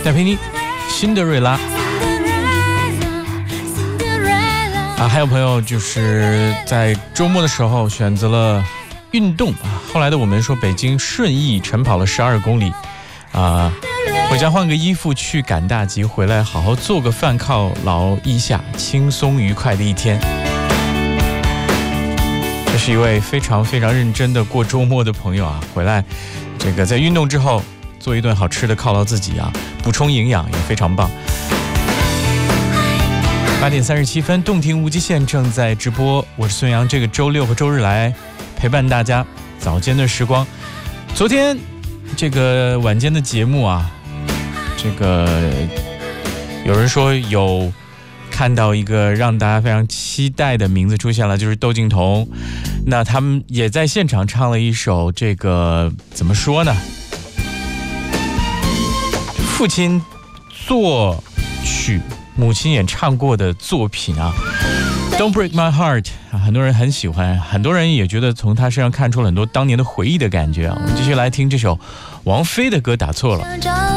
戴佩妮，辛德瑞拉。还有朋友就是在周末的时候选择了运动后来的我们说北京顺义晨跑了12公里回家换个衣服去赶大集，回来好好做个饭犒劳一下，轻松愉快的一天。这是一位非常非常认真的过周末的朋友回来这个在运动之后做一顿好吃的犒劳自己补充营养也非常棒。8点37分，动听无极限正在直播，我是孙杨。这个周六和周日来陪伴大家早间的时光。昨天这个晚间的节目这个有人说有看到一个让大家非常期待的名字出现了，就是窦靖童。那他们也在现场唱了一首这个怎么说呢？父亲作曲，母亲也唱过的作品Don't Break My Heart 很多人很喜欢，很多人也觉得从他身上看出了很多当年的回忆的感觉我们继续来听这首王菲的歌，打错了。